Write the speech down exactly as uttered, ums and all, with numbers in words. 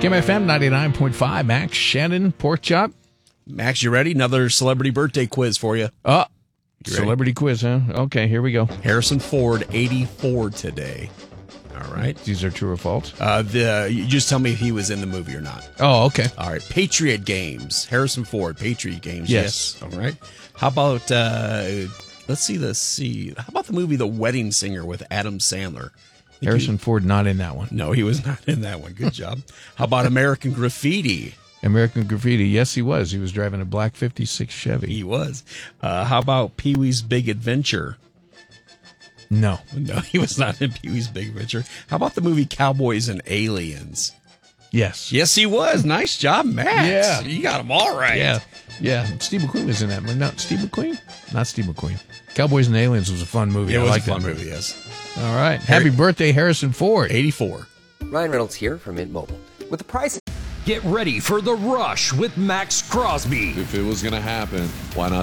K M F M ninety-nine point five, Max, Shannon, Pork Chop. Max, you ready? Another celebrity birthday quiz for you. Oh, celebrity quiz, huh? Okay, here we go. Harrison Ford, eighty-four today. All right. These are true or false? Uh, the you just tell me if he was in the movie or not. Oh, okay. All right. Patriot Games. Harrison Ford, Patriot Games. Yes. yes. All right. How about, uh, let's see, let's see. How about the movie The Wedding Singer with Adam Sandler? Think Harrison he, Ford not in that one. No, he was not in that one. Good job. How about American Graffiti? American Graffiti. Yes, he was. He was driving a black fifty-six Chevy. He was. Uh, how about Pee-wee's Big Adventure? No. No, he was not in Pee-wee's Big Adventure. How about the movie Cowboys and Aliens? Yes. Yes, he was. Nice job, Max. Yeah. You got them all right. Yeah. Yeah. Steve McQueen was in that one. No, Steve McQueen? Not Steve McQueen. Cowboys and Aliens was a fun movie. It I was like a fun that movie, yes. All right. Happy birthday, Harrison Ford. eighty-four. Ryan Reynolds here from Mint Mobile. With the price... Get ready for The Rush with Max Crosby. If it was going to happen, why not